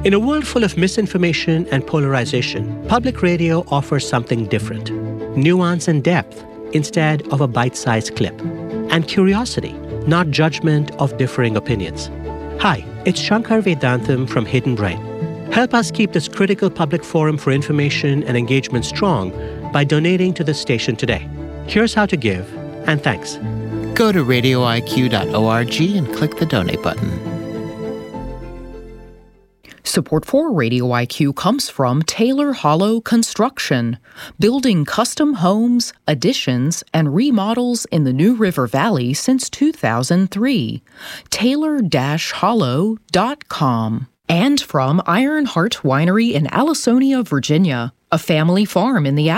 In a world full of misinformation and polarization, public radio offers something different. Nuance and depth instead of a bite-sized clip. And curiosity, not judgment of differing opinions. Hi, it's Shankar Vedantam from Hidden Brain. Help us keep this critical public forum for information and engagement strong by donating to the station today. Here's how to give, and thanks. Go to radioiq.org and click the donate button. Support for Radio IQ comes from Taylor Hollow Construction, building custom homes, additions, and remodels in the New River Valley since 2003. Taylor-hollow.com. And from Ironheart Winery in Allisonia, Virginia, a family farm in the